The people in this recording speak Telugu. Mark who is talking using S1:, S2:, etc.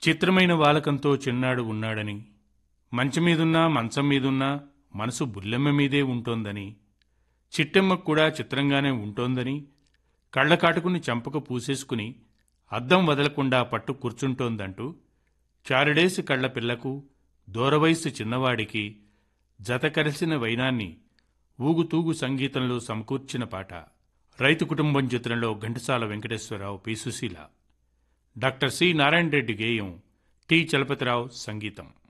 S1: చిత్రమైన వాలకంతో చిన్నాడు ఉన్నాడని, మంచమీదున్నా మంచం మీదున్నా మనసు బుల్లెమ్మ మీదే ఉంటోందని, చిట్టెమ్మకు కూడా చిత్రంగానే ఉంటోందని, కళ్ళకాటుకుని చంపకు పూసేసుకుని అద్దం వదలకుండా పట్టు కూర్చుంటోందంటూ చారడేసి కళ్ల పిల్లకు దూరవయసు చిన్నవాడికి జత కలిసిన వైనాన్ని ఊగుతూగు సంగీతంలో సమకూర్చిన పాట. రైతు కుటుంబం చిత్రంలో Ghantasala Venkateswararao, P. Susheela. Doctor C. Narayana Reddy గేయం, టి. చలపతిరావు సంగీతం.